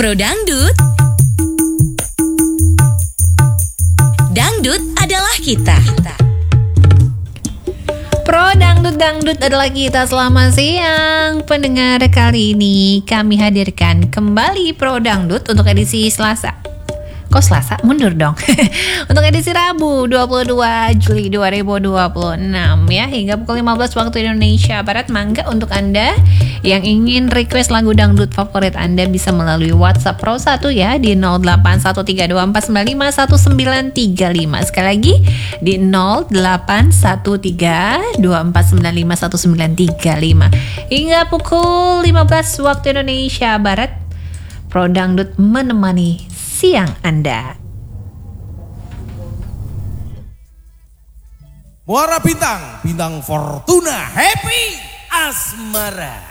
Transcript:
Pro Dangdut. Dangdut adalah kita. Pro Dangdut adalah kita. Selamat siang pendengar, kali ini kami hadirkan kembali Pro Dangdut untuk edisi Selasa. Kok Selasa? Mundur dong. Untuk edisi Rabu 22 Juli 2026 ya, hingga pukul 15 waktu Indonesia Barat. Mangga untuk Anda yang ingin request lagu dangdut favorit Anda bisa melalui WhatsApp Pro 1 ya di 081324951935. Sekali lagi di 081324951935. Hingga pukul 15 waktu Indonesia Barat, Pro Dangdut menemani siang Anda. Muara Bintang, Bintang Fortuna, Happy Asmara.